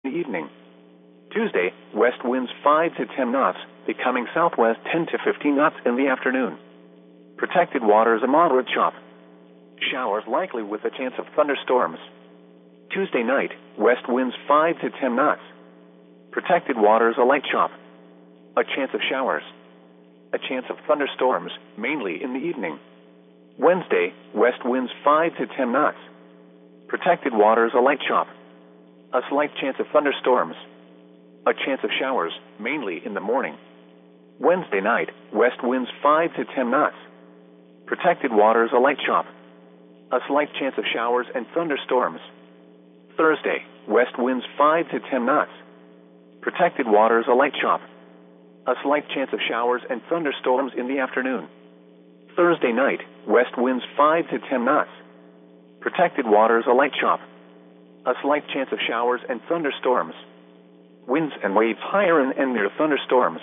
the evening. Tuesday, west winds 5 to 10 knots, becoming southwest 10 to 15 knots in the afternoon. Protected waters a moderate chop. Showers likely with a chance of thunderstorms. Tuesday night, west winds 5 to 10 knots. Protected waters a light chop. A chance of showers. A chance of thunderstorms, mainly in the evening. Wednesday, west winds 5 to 10 knots. Protected waters a light chop. A slight chance of thunderstorms. A chance of showers, mainly in the morning. Wednesday night, west winds 5 to 10 knots. Protected waters a light chop. A slight chance of showers and thunderstorms. Thursday, west winds 5 to 10 knots. Protected waters a light chop. A slight chance of showers and thunderstorms in the afternoon. Thursday night, west winds 5 to 10 knots. Protected waters a light chop. A slight chance of showers and thunderstorms. Winds and waves higher and near thunderstorms.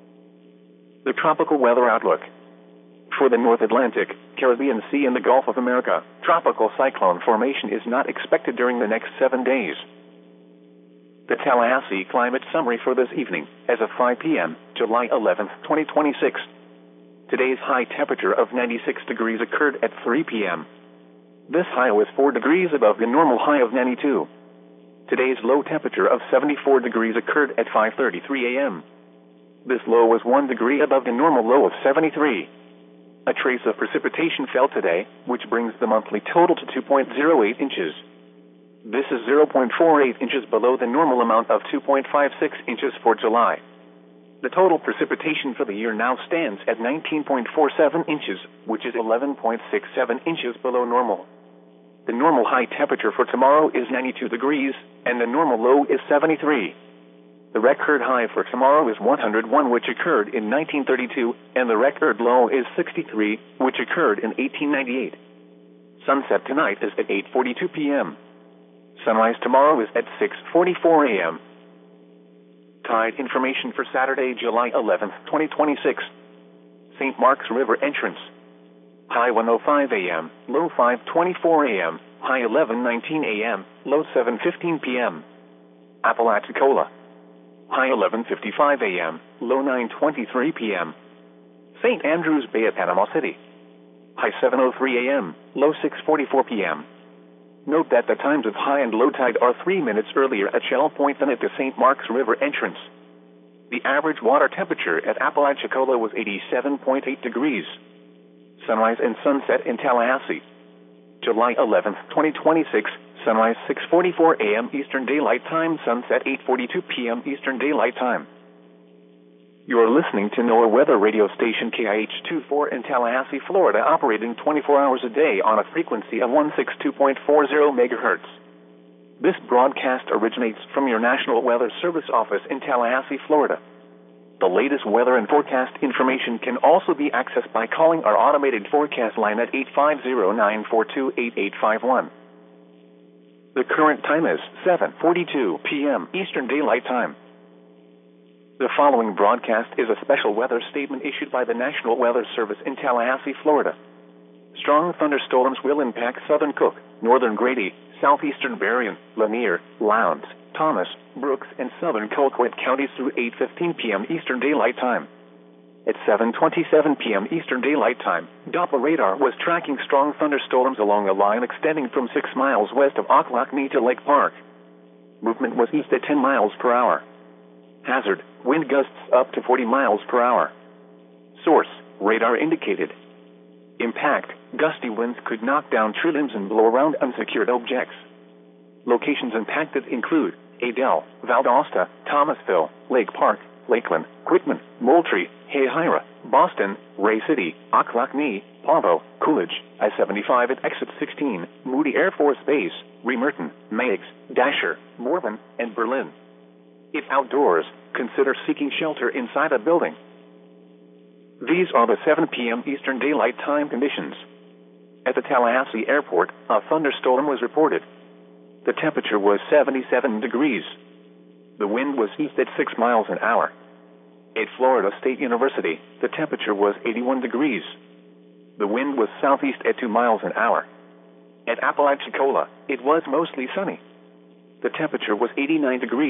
The tropical weather outlook. For the North Atlantic, Caribbean Sea and the Gulf of America, tropical cyclone formation is not expected during the next 7 days. The Tallahassee climate summary for this evening, as of 5 p.m., July 11, 2026. Today's high temperature of 96 degrees occurred at 3 p.m. This high was 4 degrees above the normal high of 92. Today's low temperature of 74 degrees occurred at 5:33 a.m. This low was 1 degree above the normal low of 73. A trace of precipitation fell today, which brings the monthly total to 2.08 inches. This is 0.48 inches below the normal amount of 2.56 inches for July. The total precipitation for the year now stands at 19.47 inches, which is 11.67 inches below normal. The normal high temperature for tomorrow is 92 degrees, and the normal low is 73. The record high for tomorrow is 101, which occurred in 1932, and the record low is 63, which occurred in 1898. Sunset tonight is at 8:42 p.m. Sunrise tomorrow is at 6:44 a.m. Tide information for Saturday, July 11, 2026. St. Mark's River entrance. High 1:05 a.m., low 5:24 a.m., high 11:19 a.m., low 7:15 p.m. Apalachicola. High 11:55 a.m., low 9:23 p.m. St. Andrews Bay at Panama City. High 7:03 a.m., low 6:44 p.m. Note that the times of high and low tide are 3 minutes earlier at Shell Point than at the St. Mark's River entrance. The average water temperature at Apalachicola was 87.8 degrees. Sunrise and sunset in Tallahassee. July 11, 2026, sunrise 6:44 a.m. Eastern Daylight Time, sunset 8:42 p.m. Eastern Daylight Time. You are listening to NOAA weather radio station KIH-24 in Tallahassee, Florida, operating 24 hours a day on a frequency of 162.40 MHz. This broadcast originates from your National Weather Service office in Tallahassee, Florida. The latest weather and forecast information can also be accessed by calling our automated forecast line at 850-942-8851. The current time is 7:42 p.m. Eastern Daylight Time. The following broadcast is a special weather statement issued by the National Weather Service in Tallahassee, Florida. Strong thunderstorms will impact southern Cook, northern Grady, southeastern Berrien, Lanier, Lowndes, Thomas, Brooks, and southern Colquitt counties through 8:15 p.m. Eastern Daylight Time. At 7:27 p.m. Eastern Daylight Time, Doppler radar was tracking strong thunderstorms along a line extending from 6 miles west of Ocklacknee to Lake Park. Movement was east at 10 miles per hour. Hazard, wind gusts up to 40 miles per hour. Source, radar indicated. Impact, gusty winds could knock down tree limbs and blow around unsecured objects. Locations impacted include Adel, Valdosta, Thomasville, Lake Park, Lakeland, Quitman, Moultrie, Hayhira, Boston, Ray City, Ocklacknee, Pavo, Coolidge, I-75 at Exit 16, Moody Air Force Base, Remerton, Meigs, Dasher, Morven, and Berlin. If outdoors, consider seeking shelter inside a building. These are the 7 p.m. Eastern Daylight Time conditions. At the Tallahassee Airport, a thunderstorm was reported. The temperature was 77 degrees. The wind was east at 6 miles an hour. At Florida State University, the temperature was 81 degrees. The wind was southeast at 2 miles an hour. At Apalachicola, it was mostly sunny. The temperature was 89 degrees.